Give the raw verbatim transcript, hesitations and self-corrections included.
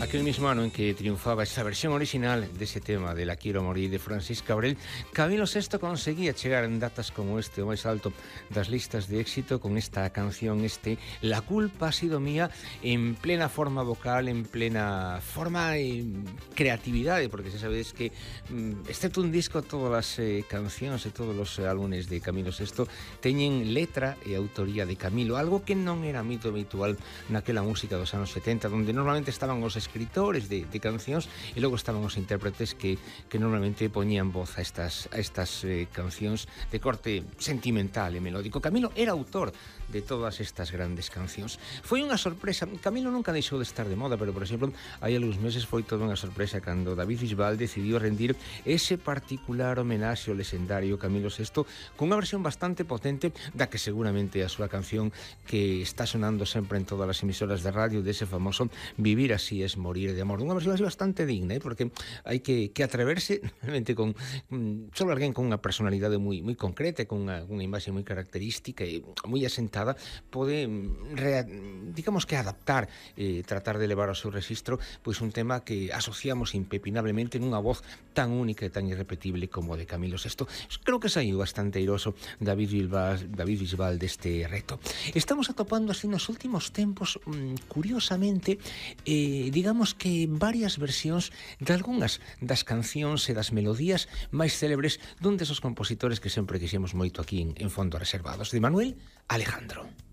Aquel mismo ano en que triunfaba esa versión original dese tema de La quiero morir de Francis Cabrel, Camilo sexto conseguía chegar en datas como este, o máis alto das listas de éxito, con esta canción, este La culpa ha sido mía, en plena forma vocal, en plena forma e creatividade, porque xa sabedes que, excepto un disco, todas as eh, cancións e todos os álbumes de Camilo sexto teñen letra e autoría de Camilo, algo que non era mito habitual naquela música dos anos setenta, onde normalmente estaban os escritores de, de cancións e logo estaban os intérpretes que, que normalmente poñían voz a estas, a estas eh, cancións de corte sentimental e melódico. Camilo era autor de todas estas grandes cancións. Foi unha sorpresa. Camilo nunca deixou de estar de moda, pero, por exemplo, hai algúns meses foi toda unha sorpresa cando David Bisbal decidiu rendir ese particular homenaxe ao legendario Camilo sexto cunha versión bastante potente da que seguramente é a súa canción que está sonando sempre en todas as emisoras de radio, dese famoso Vivir así es morir de amor. Unha versión así bastante digna, ¿eh? Porque hai que, que atreverse realmente con mm, solo alguén con unha personalidade moi, moi concreta, con unha, unha imaxe moi característica e moi asentada, pode, rea, digamos que adaptar, eh, tratar de levar ao seu registro pois un tema que asociamos impepinablemente nunha voz tan única e tan irrepetible como de Camilo sexto. Creo que saiu bastante airoso David Bisbal, David Bisbal deste reto. Estamos atopando así nos últimos tempos, mmm, curiosamente, eh, digamos que varias versións de algunhas das cancións e das melodías máis célebres dun desos compositores que sempre quixemos moito aquí en, en Fondo Reservados, de Manuel Alejandro.